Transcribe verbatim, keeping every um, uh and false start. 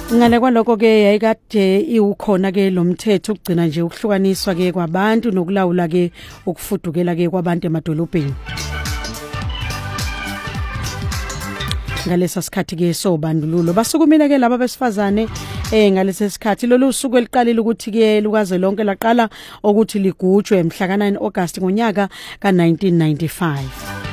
Ngale kwaloko ke yayikade iwukhona ke lo mthetho ukugcina nje ukuhlukaniswa ke kwabantu nokulawula ke ukufudukela ke kwabantu emadolobheni. Ngalesa sikhathi ke sobandlululo basukumile ke laba besifazane eh ngalesa sikhathi lolu suku eliqalile ukuthi ke lukaze lonke laqala ukuthi ligujwe mhla ka nine August ngonyaka ka nineteen ninety-five.